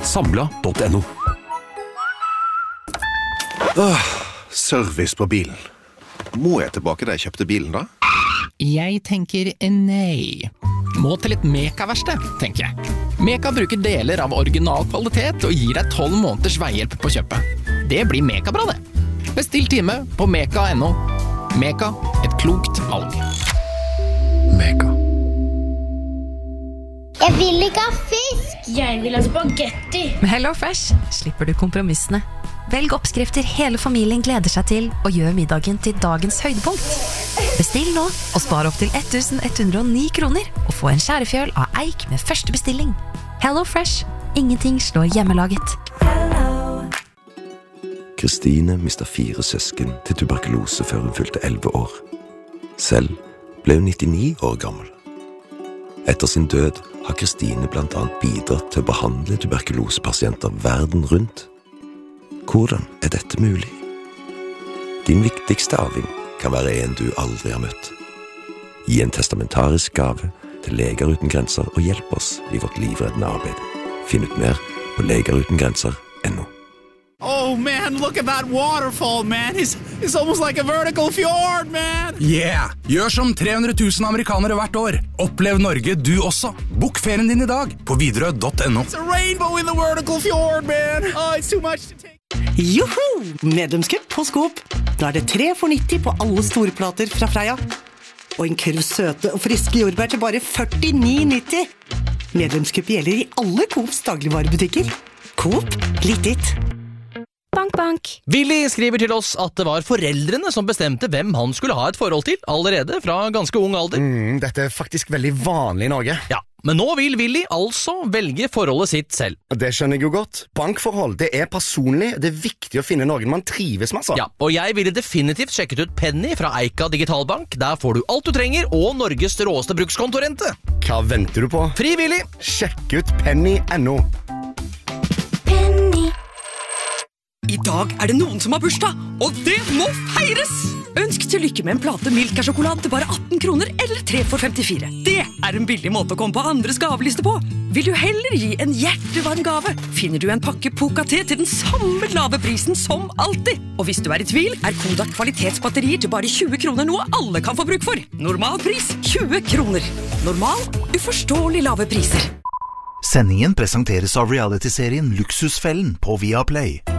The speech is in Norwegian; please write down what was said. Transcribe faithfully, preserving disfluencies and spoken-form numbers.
samla punktum no. Åh, service på bilen. Må jeg tilbake da jeg kjøpte bilen da? Jeg tenker nei. Må til et Meka-verksted, tenker jeg. Meka bruker deler av original kvalitet og gir deg tolv måneders veihjelp på kjøpet. Det blir Meka-bra det. Bestill time på meka punktum no. Meka, et klokt valg. Meka. Jeg vil ikke ha fisk! Jeg vil ha spagetti! Med HelloFresh slipper du kompromissene. Velg oppskrifter hele familien gleder seg til, og gjør middagen til dagens høydepunkt. Bestill nå, og spar opp til ett tusen ett hundre og ni kroner, og få en skjærefjøl av eik med første bestilling. HelloFresh. Ingenting slår hjemmelaget. Kristine mistet fire søsken til tuberkulose før hun fylte elleve år. Selv ble hun nittini år gammel. Etter sin død har Kristine blant annet bidratt til å behandle tuberkulosepasienter verden rundt. Hvordan er dette mulig? Din viktigste arving kan være en du aldri har møtt. Gi en testamentarisk gave til Leger uten grenser og hjelp oss i vårt livreddende arbeid. Finn ut mer på leger uten grenser punktum no. Oh man, look at that waterfall, man. It's, it's almost like a vertical fjord, man. Yeah! Gjør som tre hundre tusen amerikanere hvert år. Opplev Norge du også. Bok ferien din i dag på Widerøe punktum no. It's a rainbow in the vertical fjord, man. Oh, it's too much to take. Joho! Medlemskap på Skop. Nå er det tre for nitti på alle store plater fra Freia. Og en kurv søte og friske jordbær til bare førtini nitti. Medlemskap gjelder i alle Coops dagligvarebutikker. Coop, litt ditt. Bank, bank. Willy skriver til oss at det var foreldrene som bestemte hvem han skulle ha et forhold til, allerede fra ganske ung alder. Mm, dette er faktisk veldig vanlig i Norge. Ja, men nå vil Willy altså velge forholdet sitt selv. Det skjønner jeg jo godt. Bankforhold, det er personlig, det er viktig å finne noen man trives med, så. Ja, og jeg ville definitivt sjekket ut Penny fra Eika Digitalbank. Der får du alt du trenger, og Norges råeste brukskontorente. Hva venter du på? Frivillig! Sjekk ut penny punktum no. I dag er det noen som har bursdag, og det må feires! Ønsk til lykke med en plate Milka-sjokolade til bare atten kroner, eller tre for femtifire. Det er en billig måte å komme på andres gaveliste på. Vil du heller gi en hjertevarm gave, finner du en pakke Poca-te til den samme lave prisen som alltid. Og hvis du er i tvil, er Kodak kvalitetsbatterier til bare tjue kroner noe alle kan få bruk for. Normal pris tjue kroner. Normal, uforståelig lave priser. Sendingen presenteres av reality-serien Luksusfellen på Viaplay.